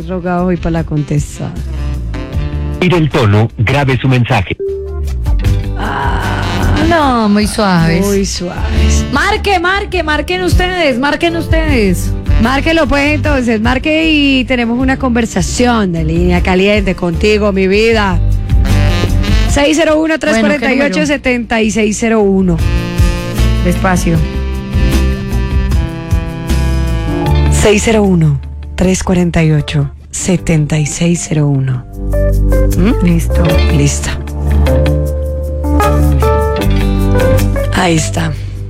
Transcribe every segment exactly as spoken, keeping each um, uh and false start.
rogado hoy para la contestada. Mire el tono, grabe su mensaje. Ah, No, muy suaves. muy suaves. Marque, marque, marquen ustedes, marquen ustedes. Márquelo pues entonces, marque y tenemos una conversación de línea caliente contigo, mi vida. seis cero uno, tres cuatro ocho, siete seis cero uno. Despacio. seis cero uno, tres cuatro ocho, siete seis cero uno. ¿Mm? Listo. Lista. Ahí está.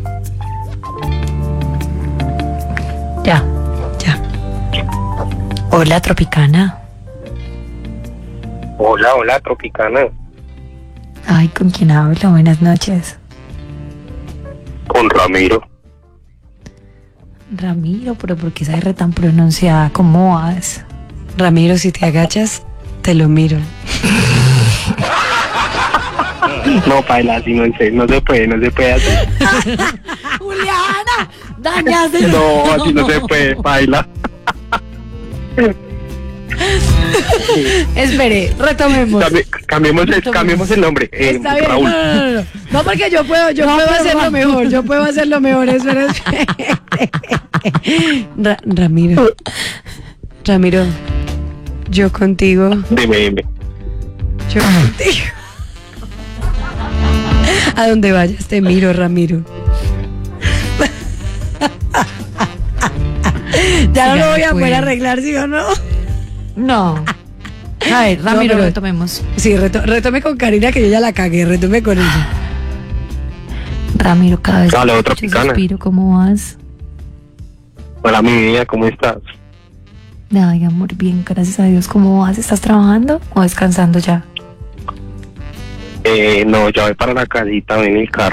Ya. Ya. Hola, Tropicana. Hola, hola, Tropicana. Ay, ¿con quién hablo? Buenas noches. Con Ramiro. Ramiro, pero ¿por qué esa R tan pronunciada? ¿Cómo vas? Ramiro, si te agachas, te lo miro. No, paila, así no, se- no se puede, no se puede hacer. Juliana, dañaste. No, así no se puede, paila. Espere, retomemos. Cambi- cambiemos, el, cambiemos el nombre. Eh, Está bien, no, Raúl. no, no, no. No, porque yo puedo, yo puedo hacerlo mejor, yo puedo hacerlo mejor, espera, espera. Ra- Ramiro. Ramiro, yo contigo, Dime, dime. yo contigo. A donde vayas te miro, Ramiro. Ya no Ya lo voy no a poder puede. arreglar, ¿sí o no? No. A ver, Ramiro, pero- retomemos. Sí, reto- retome con Karina que yo ya la cagué, retome con ella. Ramiro, cada vez Dale, que otra escucho picana. suspiro, ¿cómo vas? Hola, mi niña, ¿cómo estás? Ay, amor, bien, gracias a Dios. ¿Cómo vas? ¿Estás trabajando o descansando ya? Eh, no, ya voy para la casita, ven en el carro.